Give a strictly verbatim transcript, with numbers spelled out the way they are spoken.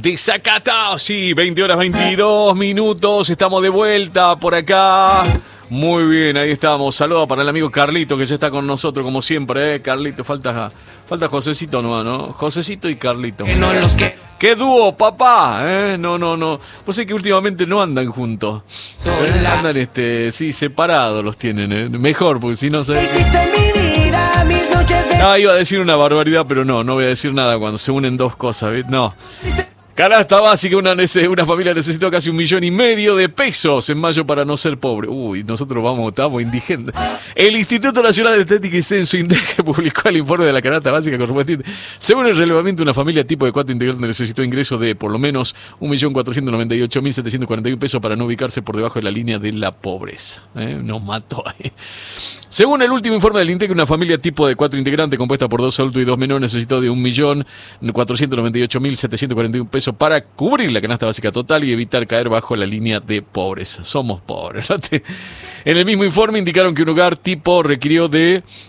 Desacatado, sí, veinte horas veintidós minutos, estamos de vuelta por acá. Muy bien, ahí estamos. Saludos para el amigo Carlito que ya está con nosotros como siempre, ¿eh? Carlito, falta, falta Josecito nomás, ¿no? Josecito y Carlito. Que no los que... ¡Qué dúo, papá! ¿Eh? No, no, no. Pues es que últimamente no andan juntos. ¿Eh? Andan, este, sí, separados los tienen, ¿eh? Mejor, porque si no se... No, iba a decir una barbaridad, pero no, no voy a decir nada cuando se unen dos cosas, ¿ves? No. Canasta básica, una, una familia necesitó casi un millón y medio de pesos en mayo para no ser pobre. Uy, nosotros vamos, estamos indigentes. El Instituto Nacional de Estética y Censo, INDEC, publicó el informe de la canasta básica correspondiente. Según el relevamiento, una familia tipo de cuatro integrantes necesitó ingresos de por lo menos un millón cuatrocientos noventa y ocho mil setecientos cuarenta y uno pesos para no ubicarse por debajo de la línea de la pobreza. ¿Eh? Nos mató ahí. Según el último informe del INDEC, una familia tipo de cuatro integrantes compuesta por dos adultos y dos menores necesitó de un millón cuatrocientos noventa y ocho mil setecientos cuarenta y uno pesos para cubrir la canasta básica total y evitar caer bajo la línea de pobreza. Somos pobres, ¿no? En el mismo informe indicaron que un hogar tipo requirió de